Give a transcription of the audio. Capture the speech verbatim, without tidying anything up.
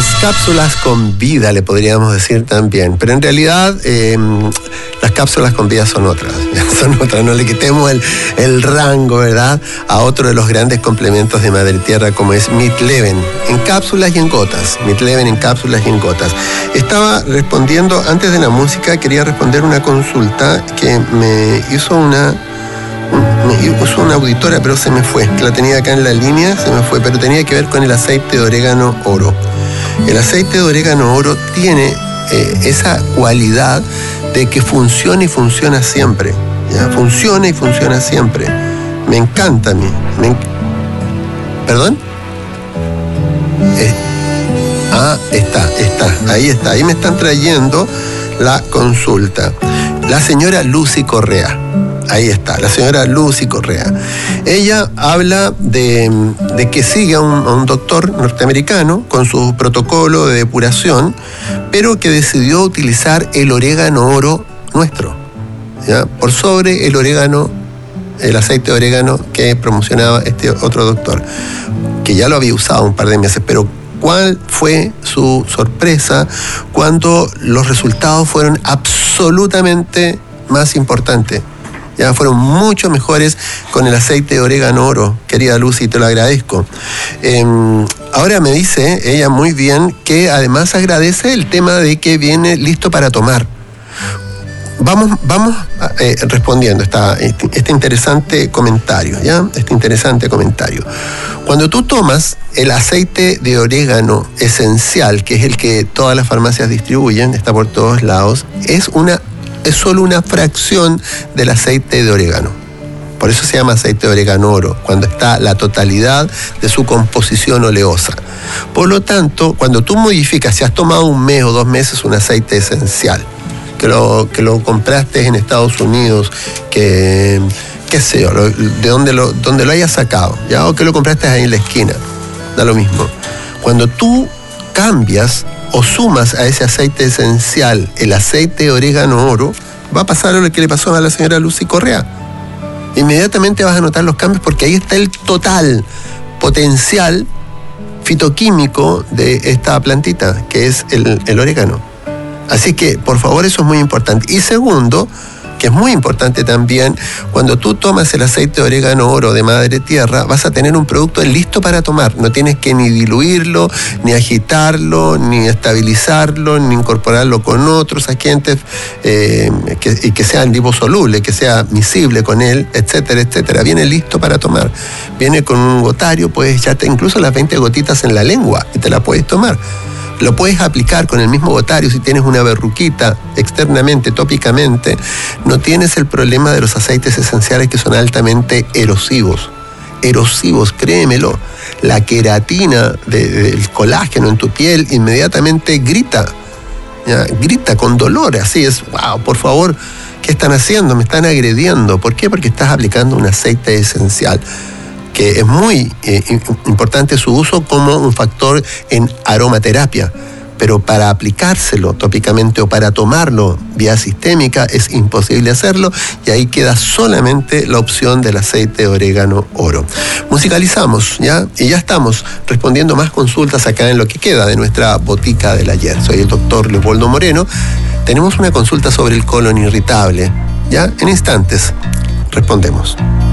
Las cápsulas con vida, le podríamos decir también, pero en realidad eh, las cápsulas con vida son otras, son otras, no le quitemos el, el rango, ¿verdad?, a otro de los grandes complementos de Madre Tierra, como es Midlevin, en cápsulas y en gotas, Midlevin en cápsulas y en gotas. Estaba respondiendo, antes de la música, quería responder una consulta que me hizo una... me hizo una auditora, pero se me fue, la tenía acá en la línea, se me fue, pero tenía que ver con el aceite de orégano oro. El aceite de orégano oro tiene eh, esa cualidad de que funciona y funciona siempre, ¿ya? Funciona y funciona siempre. Me encanta a mí. Me enc... ¿Perdón? Eh... Ah, está, está, ahí está. Ahí me están trayendo la consulta. La señora Lucy Correa. Ahí está, la señora Lucy Correa. Ella habla de, de que sigue a un, a un doctor norteamericano con su protocolo de depuración, pero que decidió utilizar el orégano oro nuestro, ¿ya?, por sobre el orégano, el aceite de orégano que promocionaba este otro doctor, que ya lo había usado un par de meses, pero ¿cuál fue su sorpresa cuando los resultados fueron absolutamente más importantes? Ya fueron mucho mejores con el aceite de orégano oro, querida Lucy, te lo agradezco. Eh, ahora me dice ella muy bien que además agradece el tema de que viene listo para tomar. Vamos, vamos eh, respondiendo esta, este, este interesante comentario, ¿ya? Este interesante comentario. Cuando tú tomas el aceite de orégano esencial, que es el que todas las farmacias distribuyen, está por todos lados, es una es solo una fracción del aceite de orégano. Por eso se llama aceite de orégano oro, cuando está la totalidad de su composición oleosa. Por lo tanto, cuando tú modificas, si has tomado un mes o dos meses un aceite esencial, que lo, que lo compraste en Estados Unidos, que, qué sé yo, de donde lo, donde lo hayas sacado, ¿ya?, o que lo compraste ahí en la esquina, da lo mismo. Cuando tú cambias o sumas a ese aceite esencial el aceite de orégano oro, va a pasar lo que le pasó a la señora Lucy Correa. Inmediatamente vas a notar los cambios, porque ahí está el total potencial fitoquímico de esta plantita, que es el, el orégano. Así que, por favor, eso es muy importante. Y segundo, que es muy importante también, cuando tú tomas el aceite de orégano oro de Madre Tierra, vas a tener un producto listo para tomar. No tienes que ni diluirlo, ni agitarlo, ni estabilizarlo, ni incorporarlo con otros agentes eh, que, y que sean liposolubles, que sea miscible con él, etcétera, etcétera. Viene listo para tomar. Viene con un gotario, puedes echarte incluso las veinte gotitas en la lengua y te la puedes tomar. Lo puedes aplicar con el mismo gotario si tienes una verruquita externamente, tópicamente. No tienes el problema de los aceites esenciales que son altamente erosivos. Erosivos, créemelo. La queratina de, del colágeno en tu piel inmediatamente grita. ¿Ya? Grita con dolor, así es. Wow, por favor, ¿qué están haciendo? Me están agrediendo. ¿Por qué? Porque estás aplicando un aceite esencial, que es muy eh, importante su uso como un factor en aromaterapia, pero para aplicárselo tópicamente o para tomarlo vía sistémica es imposible hacerlo, y ahí queda solamente la opción del aceite de orégano oro. Musicalizamos, ¿ya? Y ya estamos respondiendo más consultas acá en lo que queda de nuestra botica del ayer. Soy el doctor Leopoldo Moreno. Tenemos una consulta sobre el colon irritable, ¿ya? En instantes respondemos.